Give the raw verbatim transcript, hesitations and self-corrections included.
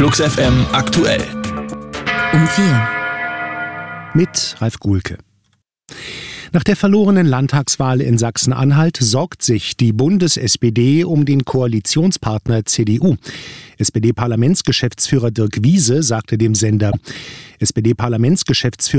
Flux F M aktuell. Um vier. Mit Ralf Guhlke. Nach der verlorenen Landtagswahl in Sachsen-Anhalt sorgt sich die Bundes-S P D um den Koalitionspartner C D U. S P D-Parlamentsgeschäftsführer Dirk Wiese sagte dem Sender: S P D-Parlamentsgeschäftsführer